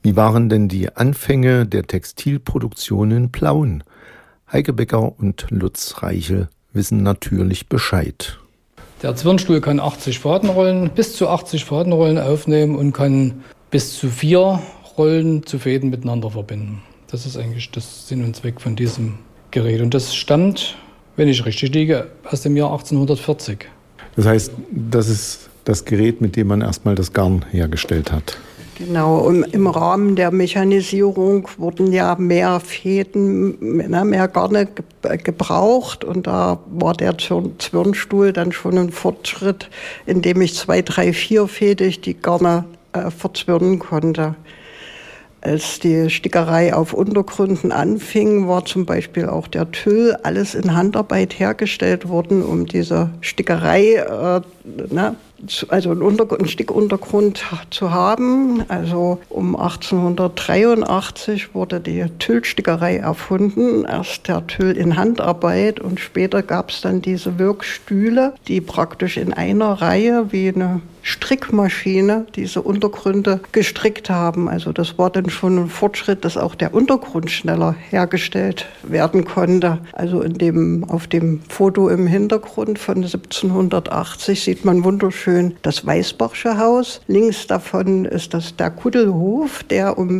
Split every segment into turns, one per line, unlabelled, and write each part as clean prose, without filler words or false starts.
Wie waren denn die Anfänge der Textilproduktion in Plauen? Heike Becker und Lutz Reichel wissen natürlich Bescheid.
Der Zwirnstuhl kann 80 Fadenrollen, bis zu 80 Fadenrollen aufnehmen und kann bis zu 4 Rollen zu Fäden miteinander verbinden. Das ist eigentlich das Sinn und Zweck von diesem Gerät. Und das stammt, wenn ich richtig liege, aus dem Jahr 1840.
Das heißt, das ist das Gerät, mit dem man erstmal das Garn hergestellt hat.
Genau, und im Rahmen der Mechanisierung wurden ja mehr Fäden, mehr Garne gebraucht. Und da war der Zwirnstuhl dann schon ein Fortschritt, indem ich 2, 3, 4-fädig die Garne verzwirnen konnte. Als die Stickerei auf Untergründen anfing, war zum Beispiel auch der Tüll alles in Handarbeit hergestellt worden, um diese Stickerei, also einen Stickuntergrund zu haben. Also um 1883 wurde die Tüllstickerei erfunden, erst der Tüll in Handarbeit und später gab es dann diese Wirkstühle, die praktisch in einer Reihe wie eine Strickmaschine diese Untergründe gestrickt haben. Also das war dann schon ein Fortschritt, dass auch der Untergrund schneller hergestellt werden konnte. Also auf dem Foto im Hintergrund von 1780 sieht man wunderschön das Weißbachsche Haus. Links davon ist das der Kuddelhof, der um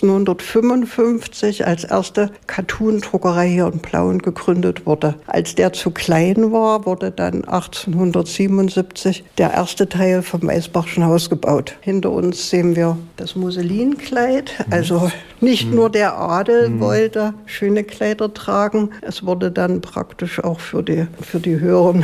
1755 als erste Kattun-Druckerei hier in Plauen gegründet wurde. Als der zu klein war, wurde dann 1877 der erste Teil vom Weißbachschen Haus gebaut. Hinter uns sehen wir das Musselinkleid. Also nicht nur der Adel wollte schöne Kleider tragen. Es wurde dann praktisch auch für die höheren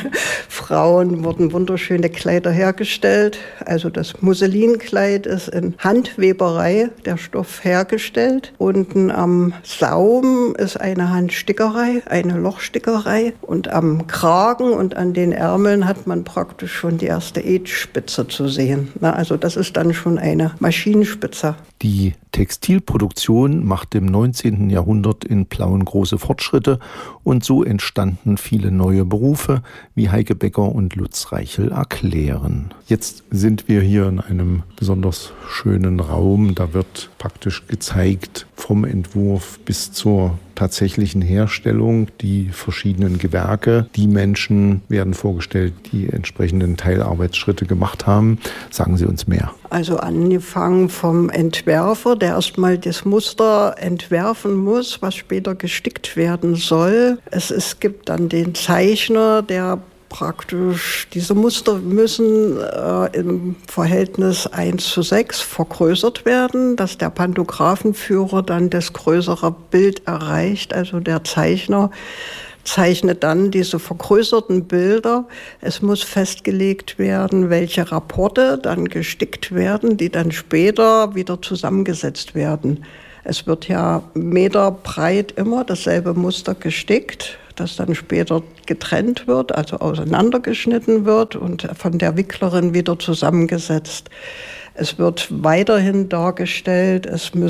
Frauen wurden wunderschöne Kleider hergestellt. Also das Musselinkleid ist in Handweberei der Stoff hergestellt. Unten am Saum ist eine Handstickerei, eine Lochstickerei. Und am Kragen und an den Ärmeln hat man praktisch schon die erste Edspitze zu sehen. Also das ist dann schon eine Maschinenspitze.
Die Textilproduktion machte im 19. Jahrhundert in Plauen große Fortschritte und so entstanden viele neue Berufe, wie Heike Becker und Lutz Reichel erklären. Jetzt sind wir hier in einem besonders schönen Raum. Da wird praktisch gezeigt, vom Entwurf bis zur tatsächlichen Herstellung, die verschiedenen Gewerke. Die Menschen werden vorgestellt, die entsprechenden Teilarbeitsschritte gemacht haben. Sagen Sie uns mehr.
Also angefangen vom Entwerfer, der erstmal das Muster entwerfen muss, was später gestickt werden soll. Es gibt dann den Zeichner, der praktisch, diese Muster müssen im Verhältnis 1:6 vergrößert werden, dass der Pantographenführer dann das größere Bild erreicht. Also der Zeichner zeichnet dann diese vergrößerten Bilder. Es muss festgelegt werden, welche Rapporte dann gestickt werden, die dann später wieder zusammengesetzt werden. Es wird ja meterbreit immer dasselbe Muster gestickt, das dann später getrennt wird, also auseinandergeschnitten wird und von der Wicklerin wieder zusammengesetzt. Es wird weiterhin dargestellt,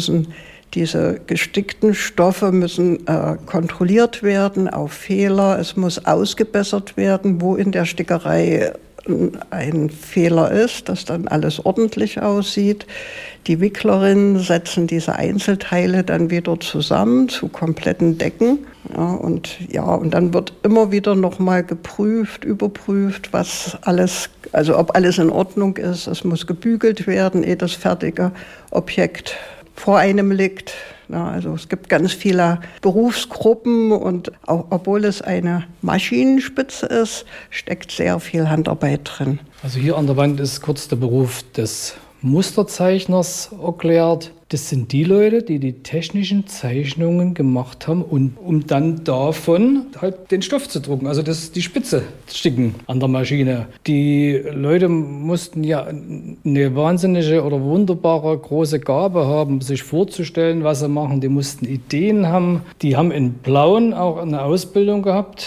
diese gestickten Stoffe müssen kontrolliert werden auf Fehler. Es muss ausgebessert werden, wo in der Stickerei ein Fehler ist, dass dann alles ordentlich aussieht. Die Wicklerinnen setzen diese Einzelteile dann wieder zusammen zu kompletten Decken. Und dann wird immer wieder nochmal überprüft, ob alles in Ordnung ist. Es muss gebügelt werden, ehe das fertige Objekt vor einem liegt. Also es gibt ganz viele Berufsgruppen und auch, obwohl es eine Maschinenspitze ist, steckt sehr viel Handarbeit drin.
Also hier an der Wand ist kurz der Beruf des Musterzeichners erklärt. Das sind die Leute, die die technischen Zeichnungen gemacht haben, und um dann davon halt den Stoff zu drucken, also die Spitze sticken an der Maschine. Die Leute mussten ja eine wahnsinnige oder wunderbare große Gabe haben, sich vorzustellen, was sie machen. Die mussten Ideen haben. Die haben in Plauen auch eine Ausbildung gehabt,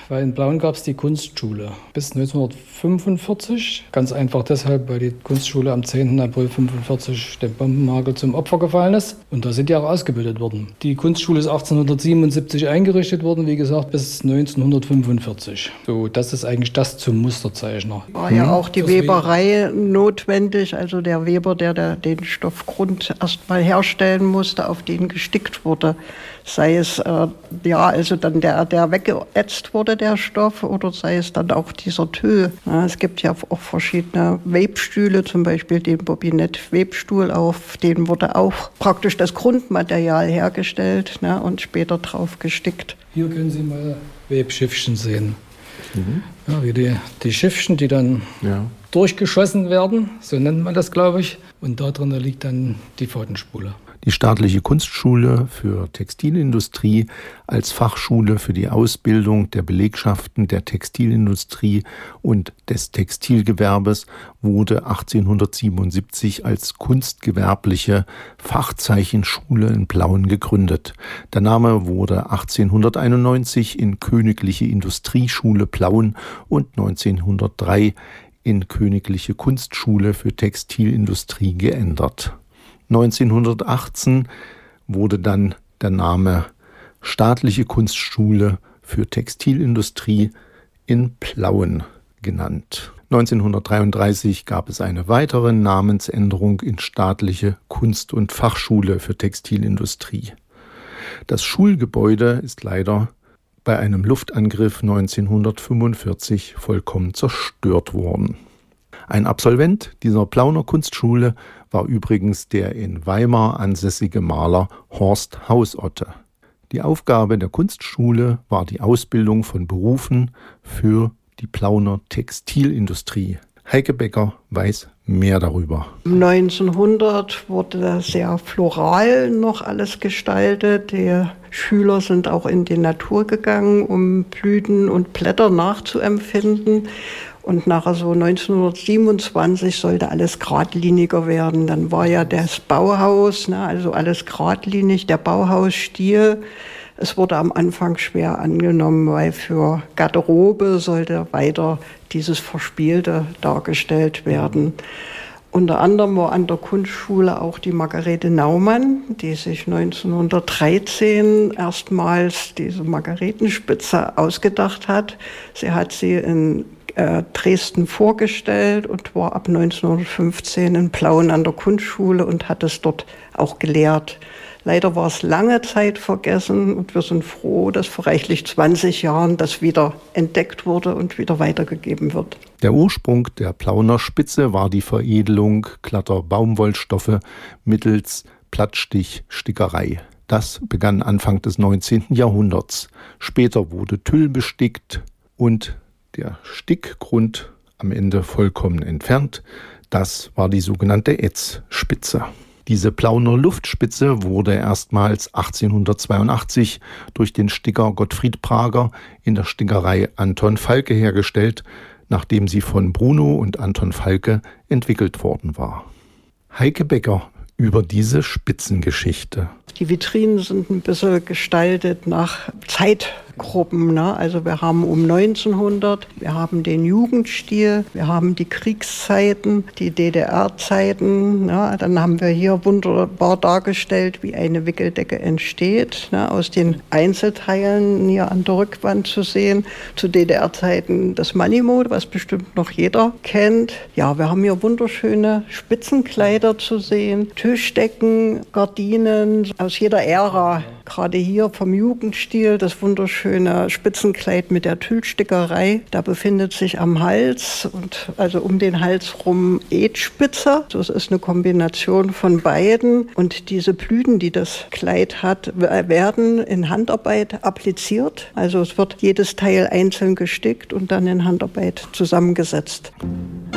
weil in Plauen gab es die Kunstschule bis 1945. Ganz einfach deshalb, weil die Kunstschule am 10. April 1945 dem Bombenhagel zum Opfer gefallen ist. Und da sind die auch ausgebildet worden. Die Kunstschule ist 1877 eingerichtet worden, wie gesagt, bis 1945. So, das ist eigentlich das zum Musterzeichner.
War ja auch die Weberei notwendig, also der Weber, der den Stoffgrund erstmal herstellen musste, auf den gestickt wurde. Sei es also dann der weggeätzt wurde, der Stoff, oder sei es dann auch dieser Tüll. Ja, es gibt ja auch verschiedene Webstühle, zum Beispiel den Bobinett-Webstuhl, auf den wurde auch praktisch das Grundmaterial hergestellt, ne, und später drauf gestickt.
Hier können Sie mal Webschiffchen sehen. Ja, wie die Schiffchen, die dann durchgeschossen werden, so nennt man das, glaube ich. Und da drin liegt dann die Fadenspule.
Die Staatliche Kunstschule für Textilindustrie als Fachschule für die Ausbildung der Belegschaften der Textilindustrie und des Textilgewerbes wurde 1877 als kunstgewerbliche Fachzeichenschule in Plauen gegründet. Der Name wurde 1891 in Königliche Industrieschule Plauen und 1903 in Königliche Kunstschule für Textilindustrie geändert. 1918 wurde dann der Name Staatliche Kunstschule für Textilindustrie in Plauen genannt. 1933 gab es eine weitere Namensänderung in Staatliche Kunst- und Fachschule für Textilindustrie. Das Schulgebäude ist leider bei einem Luftangriff 1945 vollkommen zerstört worden. Ein Absolvent dieser Plauner Kunstschule war übrigens der in Weimar ansässige Maler Horst Hausotte. Die Aufgabe der Kunstschule war die Ausbildung von Berufen für die Plauner Textilindustrie. Heike Becker weiß mehr darüber.
1900 wurde sehr floral noch alles gestaltet. Die Schüler sind auch in die Natur gegangen, um Blüten und Blätter nachzuempfinden. Und nachher so 1927 sollte alles geradliniger werden. Dann war ja das Bauhaus, ne, also alles geradlinig, der Bauhausstil. Es wurde am Anfang schwer angenommen, weil für Garderobe sollte weiter dieses Verspielte dargestellt werden. Unter anderem war an der Kunstschule auch die Margarete Naumann, die sich 1913 erstmals diese Margaretenspitze ausgedacht hat. Sie hat sie in Dresden vorgestellt und war ab 1915 in Plauen an der Kunstschule und hat es dort auch gelehrt. Leider war es lange Zeit vergessen und wir sind froh, dass vor reichlich 20 Jahren das wieder entdeckt wurde und wieder weitergegeben wird.
Der Ursprung der Plauner Spitze war die Veredelung glatter Baumwollstoffe mittels Plattstichstickerei. Das begann Anfang des 19. Jahrhunderts. Später wurde Tüll bestickt und der Stickgrund am Ende vollkommen entfernt. Das war die sogenannte Ätzspitze. Diese Plauner Luftspitze wurde erstmals 1882 durch den Sticker Gottfried Prager in der Stickerei Anton Falke hergestellt, nachdem sie von Bruno und Anton Falke entwickelt worden war. Heike Becker über diese Spitzengeschichte.
Die Vitrinen sind ein bisschen gestaltet nach Zeitgruppen, ne? Also wir haben um 1900, wir haben den Jugendstil, wir haben die Kriegszeiten, die DDR-Zeiten. Ne? Dann haben wir hier wunderbar dargestellt, wie eine Wickeldecke entsteht, ne? Aus den Einzelteilen hier an der Rückwand zu sehen. Zu DDR-Zeiten das Manimo, was bestimmt noch jeder kennt. Ja, wir haben hier wunderschöne Spitzenkleider zu sehen, Tischdecken, Gardinen aus jeder Ära. Gerade hier vom Jugendstil das wunderschöne Spitzenkleid mit der Tüllstickerei. Da befindet sich am Hals und also um den Hals rum Ätspitze. Das ist eine Kombination von beiden. Und diese Blüten, die das Kleid hat, werden in Handarbeit appliziert. Also es wird jedes Teil einzeln gestickt und dann in Handarbeit zusammengesetzt.